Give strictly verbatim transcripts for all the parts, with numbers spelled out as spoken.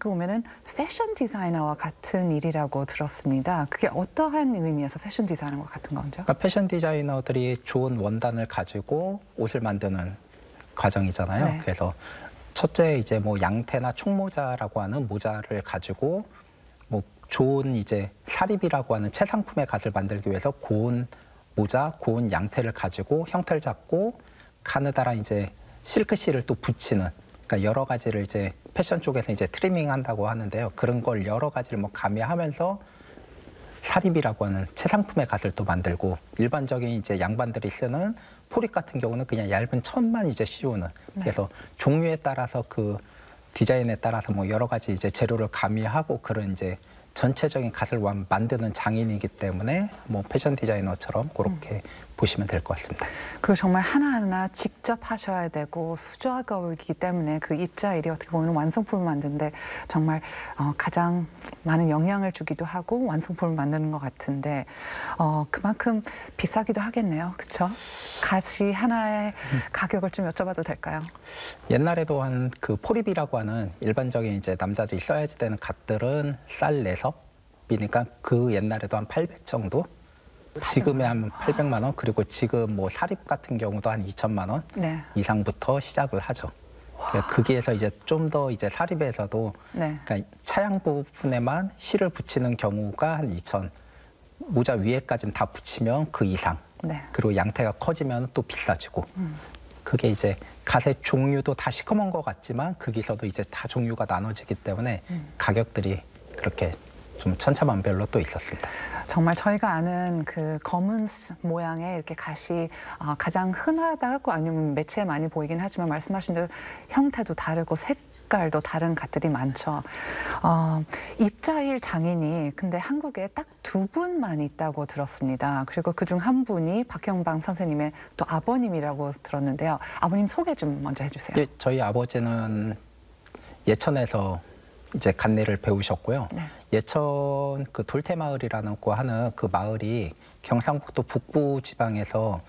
듣고 보면은 패션 디자이너와 같은 일이라고 들었습니다. 그게 어떠한 의미에서 패션 디자이너와 같은 건죠? 그러니까 패션 디자이너들이 좋은 원단을 가지고 옷을 만드는 과정이잖아요. 네. 그래서 첫째 이제 뭐 양태나 총모자라고 하는 모자를 가지고 뭐 좋은 이제 사립이라고 하는 체상품의 갓을 만들기 위해서 고운 모자, 고운 양태를 가지고 형태를 잡고 가느다란 이제 실크실을 또 붙이는, 그러니까 여러 가지를 이제 패션 쪽에서 이제 트리밍 한다고 하는데요. 그런 걸 여러 가지를 뭐 가미하면서 사립이라고 하는 체상품의 갓을 또 만들고, 일반적인 이제 양반들이 쓰는 포릿 같은 경우는 그냥 얇은 천만 이제 씌우는. 네. 그래서 종류에 따라서 그 디자인에 따라서 뭐 여러 가지 이제 재료를 가미하고 그런 이제 전체적인 갓을 만드는 장인이기 때문에 뭐 패션 디자이너처럼 그렇게 음. 보시면 될 것 같습니다. 그리고 정말 하나하나 직접 하셔야 되고 수작업이기 때문에 그 입자일이 어떻게 보면 완성품을 만드는데 정말 어, 가장 많은 영향을 주기도 하고 완성품을 만드는 것 같은데 어, 그만큼 비싸기도 하겠네요. 그렇죠? 갓이 하나의 음. 가격을 좀 여쭤봐도 될까요? 옛날에도 한 그 포립이라고 하는 일반적인 이제 남자들이 써야지 되는 갓들은 쌀 네섭이니까 그 옛날에도 한 팔백 정도? 지금에 한 팔백만 원, 그리고 지금 뭐 사립 같은 경우도 한 이천만 원 네. 이상부터 시작을 하죠. 거기에서 이제 좀 더 이제 사립에서도 네. 그러니까 차양 부분에만 실을 붙이는 경우가 한 이천, 모자 위에까지는 다 붙이면 그 이상. 네. 그리고 양태가 커지면 또 비싸지고. 음. 그게 이제 갓의 종류도 다 시커먼 것 같지만 거기서도 이제 다 종류가 나눠지기 때문에 음. 가격들이 그렇게 좀 천차만별로 또 있었습니다. 정말 저희가 아는 그 검은 모양의 이렇게 갓이 어, 가장 흔하다고 아니면 매체에 많이 보이긴 하지만 말씀하신 대로 형태도 다르고 색깔도 다른 갓들이 많죠. 어, 입자일 장인이 근데 한국에 딱 두 분만 있다고 들었습니다. 그리고 그중 한 분이 박형방 선생님의 또 아버님이라고 들었는데요. 아버님 소개 좀 먼저 해주세요. 예, 저희 아버지는 예천에서 이제 갓일을 배우셨고요. 네. 예천 그 돌태마을이라는 거 하는 그 마을이 경상북도 북부 지방에서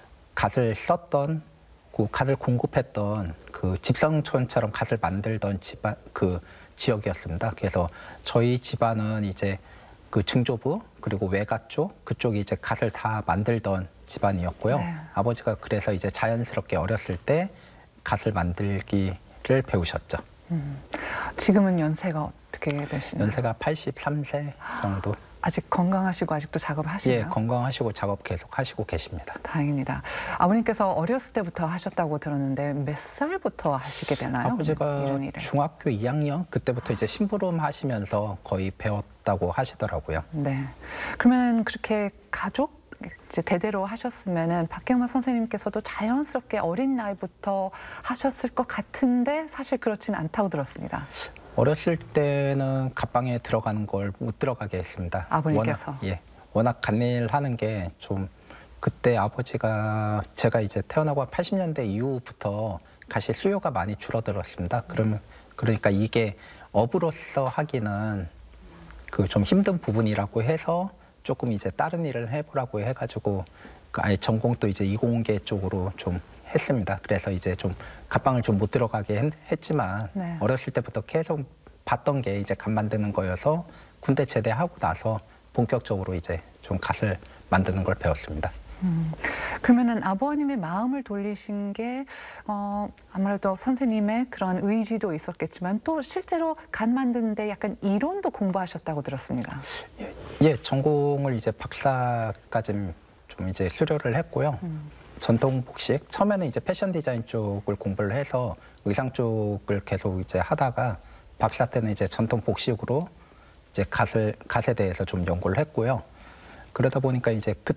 갓을 썼던, 그 갓을 공급했던 그 집성촌처럼 갓을 만들던 집안 그 지역이었습니다. 그래서 저희 집안은 이제 그 증조부 그리고 외가 쪽 그쪽이 이제 갓을 다 만들던 집안이었고요. 네. 아버지가 그래서 이제 자연스럽게 어렸을 때 갓을 만들기를 배우셨죠. 음, 지금은 연세가 어떻게 되시나요? 연세가 팔십삼 세 정도. 아직 건강하시고 아직도 작업을 하시나요? 예, 건강하시고 작업 계속 하시고 계십니다. 다행입니다. 아버님께서 어렸을 때부터 하셨다고 들었는데 몇 살부터 하시게 되나요? 아버지가 중학교 이 학년 그때부터 이제 심부름 하시면서 거의 배웠다고 하시더라고요. 네. 그러면 그렇게 가족 이제 대대로 하셨으면은 박형만 선생님께서도 자연스럽게 어린 나이부터 하셨을 것 같은데 사실 그렇진 않다고 들었습니다. 어렸을 때는 갓방에 들어가는 걸 못 들어가게 했습니다. 아버님께서? 워낙, 예, 워낙 갓일 하는 게 좀 그때 아버지가 제가 이제 태어나고 팔십 년대 이후부터 갓이 수요가 많이 줄어들었습니다. 그러면 그러니까 이게 업으로서 하기는 그 좀 힘든 부분이라고 해서 조금 이제 다른 일을 해보라고 해가지고 아예 전공도 이제 이공계 쪽으로 좀 했습니다. 그래서 이제 좀 갓방을 좀 못 들어가게 했, 했지만 네. 어렸을 때부터 계속 봤던 게 이제 갓 만드는 거여서 군대 제대하고 나서 본격적으로 이제 좀 갓을 만드는 걸 배웠습니다. 음, 그러면은 아버님의 마음을 돌리신 게 어, 아무래도 선생님의 그런 의지도 있었겠지만 또 실제로 갓 만드는데 약간 이론도 공부하셨다고 들었습니다. 예, 예 전공을 이제 박사까지 좀 이제 수료를 했고요. 음. 전통 복식 처음에는 이제 패션 디자인 쪽을 공부를 해서 의상 쪽을 계속 이제 하다가 박사 때는 이제 전통 복식으로 이제 갓을 갓에 대해서 좀 연구를 했고요. 그러다 보니까 이제 그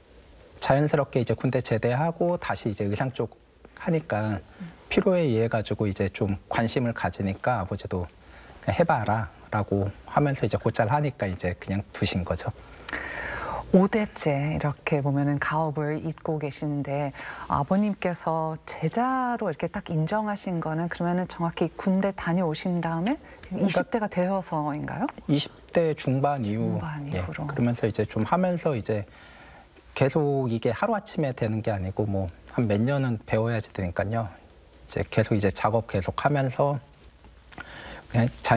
자연스럽게 이제 군대 제대하고 다시 이제 의상 쪽 하니까 필요에 의해 가지고 이제 좀 관심을 가지니까 아버지도 해봐라라고 하면서 이제 곧잘 하니까 이제 그냥 두신 거죠. 오 대째 이렇게 보면은 가업을 잇고 계신데 아버님께서 제자로 이렇게 딱 인정하신 거는 그러면은 정확히 군대 다녀오신 다음에 그러니까 이십 대가 되어서인가요? 이십 대 중반 이후. 중반 이후로. 예, 그러면서 이제 좀 하면서 이제 계속 이게 하루아침에 되는 게 아니고 뭐 한 몇 년은 배워야지 되니까요. 이제 계속 이제 작업 계속 하면서 그냥 자